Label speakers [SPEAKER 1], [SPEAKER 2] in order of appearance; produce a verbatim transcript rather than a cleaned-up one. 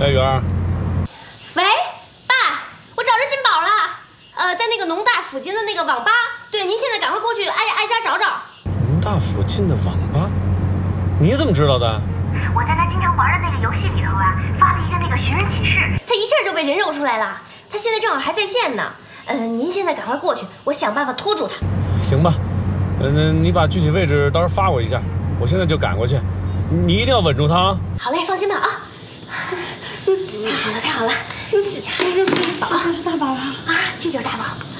[SPEAKER 1] 哎，元儿。
[SPEAKER 2] 喂，爸，我找着金宝了。呃，在那个农大附近的那个网吧。对，您现在赶快过去挨挨家找找。
[SPEAKER 1] 农大附近的网吧？你怎么知道的？
[SPEAKER 3] 我在他经常玩的那个游戏里头啊，发了一个那个寻人启事，
[SPEAKER 2] 他一下就被人肉出来了。他现在正好还在线呢。呃，您现在赶快过去，我想办法拖住他。行吧，
[SPEAKER 1] 嗯，你把具体位置到时候发我一下，我现在就赶过去。你一定要稳住他啊！
[SPEAKER 2] 好嘞，放心吧啊。太好了，太好了，这这这这宝，这是大宝啊！啊，这就是大宝。